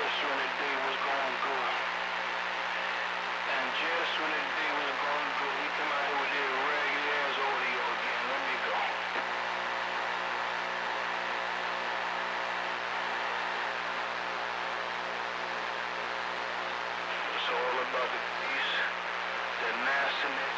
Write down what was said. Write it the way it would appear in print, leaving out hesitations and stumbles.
just when the day was going good. And just when the day was going good, he come out here with this raggedy ass audio again. Let me go. It's all about the peace, the nastiness,